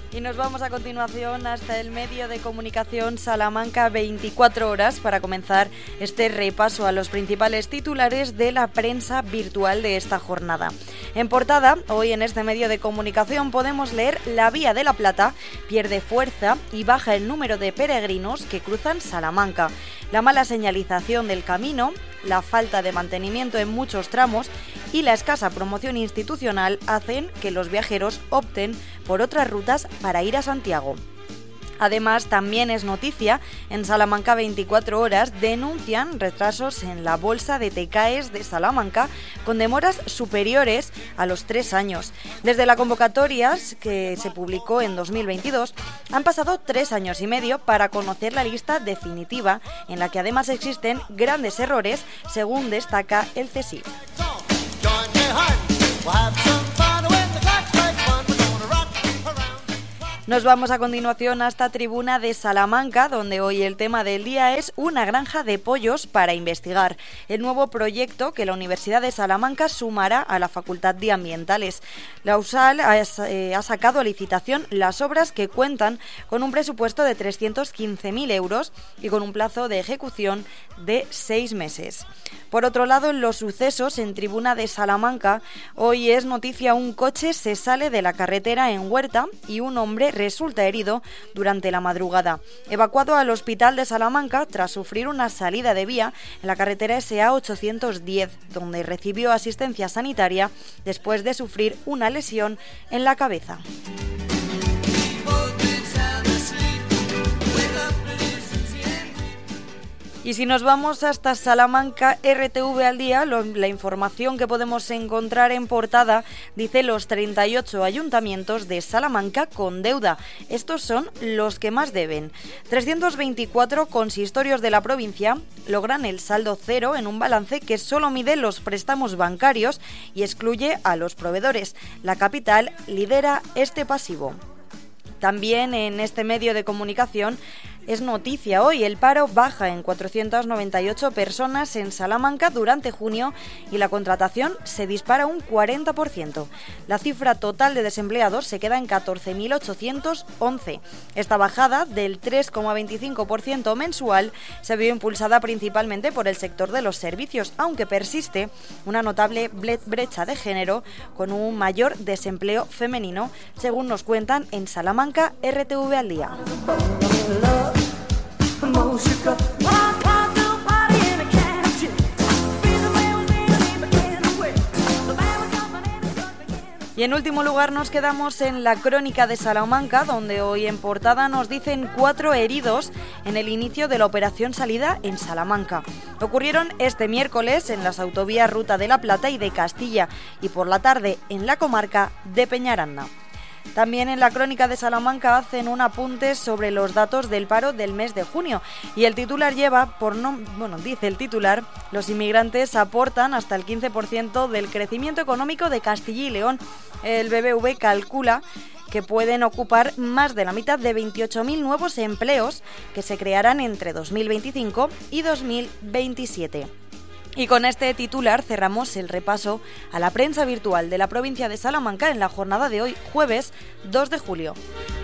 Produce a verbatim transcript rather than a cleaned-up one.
Y nos vamos a continuación hasta el medio de comunicación Salamanca veinticuatro horas para comenzar este repaso a los principales titulares de la prensa virtual de esta jornada. En portada, hoy en este medio de comunicación podemos leer: la Vía de la Plata pierde fuerza y baja el número de peregrinos que cruzan Salamanca. La mala señalización del camino, la falta de mantenimiento en muchos tramos y la escasa promoción institucional hacen que los viajeros opten por otras rutas para ir a Santiago. Además, también es noticia, en Salamanca veinticuatro horas denuncian retrasos en la bolsa de Tecaes de Salamanca con demoras superiores a los tres años. Desde la convocatoria que se publicó en dos mil veintidós, han pasado tres años y medio para conocer la lista definitiva, en la que además existen grandes errores, según destaca el C S I. Nos vamos a continuación hasta Tribuna de Salamanca, donde hoy el tema del día es una granja de pollos para investigar, el nuevo proyecto que la Universidad de Salamanca sumará a la Facultad de Ambientales. La U S A L ha, eh, ha sacado a licitación las obras que cuentan con un presupuesto de trescientos quince mil euros y con un plazo de ejecución de seis meses. Por otro lado, en los sucesos en Tribuna de Salamanca, hoy es noticia: un coche se sale de la carretera en Huerta y un hombre resulta herido durante la madrugada. Evacuado al hospital de Salamanca tras sufrir una salida de vía en la carretera S A ochocientos diez, donde recibió asistencia sanitaria después de sufrir una lesión en la cabeza. Y si nos vamos hasta Salamanca, R T V al día, lo, la información que podemos encontrar en portada dice: los treinta y ocho ayuntamientos de Salamanca con deuda. Estos son los que más deben. trescientos veinticuatro consistorios de la provincia logran el saldo cero en un balance que solo mide los préstamos bancarios y excluye a los proveedores. La capital lidera este pasivo. También en este medio de comunicación es noticia hoy: el paro baja en cuatrocientas noventa y ocho personas en Salamanca durante junio y la contratación se dispara un cuarenta por ciento. La cifra total de desempleados se queda en catorce mil ochocientos once. Esta bajada del tres coma veinticinco por ciento mensual se vio impulsada principalmente por el sector de los servicios, aunque persiste una notable brecha de género con un mayor desempleo femenino, según nos cuentan en Salamanca R T V al día. Y en último lugar nos quedamos en la Crónica de Salamanca, donde hoy en portada nos dicen cuatro heridos en el inicio de la operación Salida en Salamanca. Ocurrieron este miércoles en las autovías Ruta de la Plata y de Castilla y por la tarde en la comarca de Peñaranda. También en la Crónica de Salamanca hacen un apunte sobre los datos del paro del mes de junio y el titular lleva por no, bueno, dice el titular: los inmigrantes aportan hasta el quince por ciento del crecimiento económico de Castilla y León. El B B V calcula que pueden ocupar más de la mitad de veintiocho mil nuevos empleos que se crearán entre dos mil veinticinco y dos mil veintisiete. Y con este titular cerramos el repaso a la prensa virtual de la provincia de Salamanca en la jornada de hoy, jueves dos de julio.